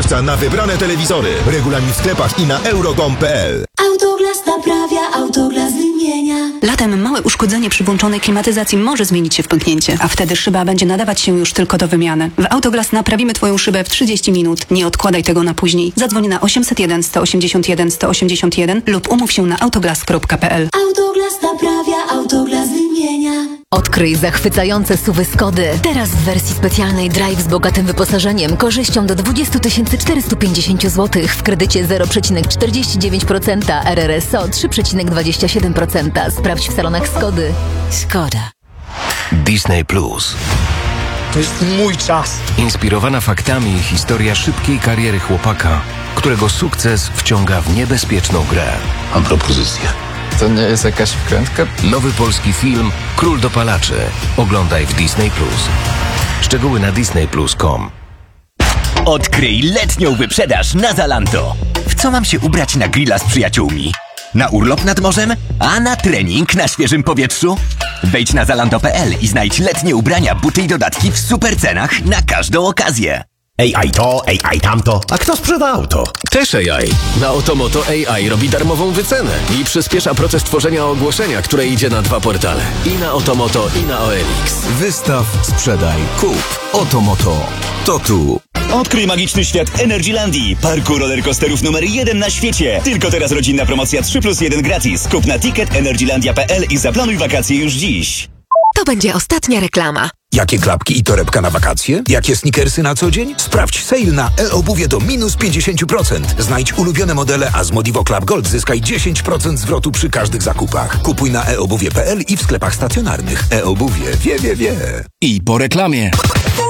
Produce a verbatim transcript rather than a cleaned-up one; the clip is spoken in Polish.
Sprawdźca na wybrane telewizory. Regulamin w sklepach i na eurogom kropka p l. Autoglas naprawia, Autoglas wymienia. Latem małe uszkodzenie przy włączonej klimatyzacji może zmienić się w pęknięcie, a wtedy szyba będzie nadawać się już tylko do wymiany. W Autoglas naprawimy Twoją szybę w trzydzieści minut. Nie odkładaj tego na później. Zadzwoń na osiemset jeden, sto osiemdziesiąt jeden, sto osiemdziesiąt jeden lub umów się na autoglas kropka p l. Autoglas naprawia, Autoglas wymienia. Odkryj zachwycające S U V y Skody. Teraz w wersji specjalnej Drive z bogatym wyposażeniem, korzyścią do dwadzieścia tysięcy czterysta pięćdziesiąt złotych w kredycie zero przecinek czterdzieści dziewięć procent, R R S O trzy przecinek dwadzieścia siedem procent. Sprawdź w salonach Skody. Skoda. Disney Plus. To jest mój czas. Inspirowana faktami historia szybkiej kariery chłopaka, którego sukces wciąga w niebezpieczną grę. Mam propozycję. To nie jest jakaś wkrętka? Nowy polski film Król dopalaczy. Oglądaj w Disney Plus. Szczegóły na disney plus kropka com. Odkryj letnią wyprzedaż na Zalando. W co mam się ubrać na grilla z przyjaciółmi? Na urlop nad morzem? A na trening na świeżym powietrzu? Wejdź na zalando kropka p l i znajdź letnie ubrania, buty i dodatki w super cenach na każdą okazję. A I to, A I tamto. A kto sprzeda auto? Też A I. Na Otomoto A I robi darmową wycenę i przyspiesza proces tworzenia ogłoszenia, które idzie na dwa portale. I na Otomoto, i na O L X. Wystaw, sprzedaj, kup. Otomoto. To tu. Odkryj magiczny świat Energylandii, parku rollercoasterów numer jeden na świecie. Tylko teraz rodzinna promocja trzy plus jeden gratis. Kup na ticket energylandia kropka p l i zaplanuj wakacje już dziś. To będzie ostatnia reklama. Jakie klapki i torebka na wakacje? Jakie sneakersy na co dzień? Sprawdź sale na e-obuwie do minus pięćdziesiąt procent. Znajdź ulubione modele, a z Modivo Club Gold zyskaj dziesięć procent zwrotu przy każdych zakupach. Kupuj na e obuwie kropka p l i w sklepach stacjonarnych. E-obuwie wie, wie, wie. I po reklamie.